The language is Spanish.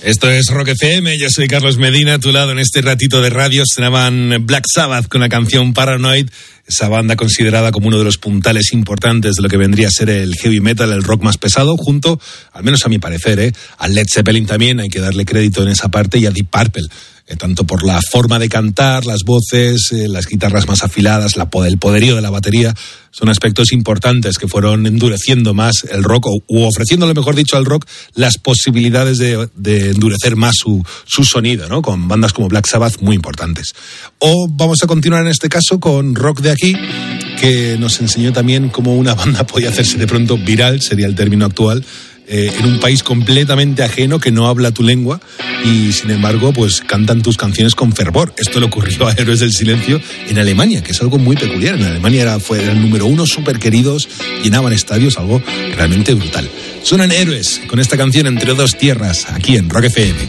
Esto es Rock FM, yo soy Carlos Medina, a tu lado en este ratito de radio. Sonaban Black Sabbath con la canción Paranoid, esa banda considerada como uno de los puntales importantes de lo que vendría a ser el heavy metal, el rock más pesado, junto, al menos a mi parecer, a Led Zeppelin también, hay que darle crédito en esa parte, y a Deep Purple. Tanto por la forma de cantar, las voces, las guitarras más afiladas, el poderío de la batería, son aspectos importantes que fueron endureciendo más el rock, o ofreciéndole, mejor dicho, al rock las posibilidades de endurecer más su sonido, ¿no? Con bandas como Black Sabbath muy importantes. O vamos a continuar en este caso con rock de aquí, que nos enseñó también cómo una banda podía hacerse de pronto viral, sería el término actual, en un país completamente ajeno que no habla tu lengua y sin embargo pues cantan tus canciones con fervor. Esto le ocurrió a Héroes del Silencio en Alemania, que es algo muy peculiar. En Alemania fue el número 1, súper queridos, llenaban estadios, algo realmente brutal. Suenan Héroes con esta canción Entre dos tierras, aquí en Rock FM.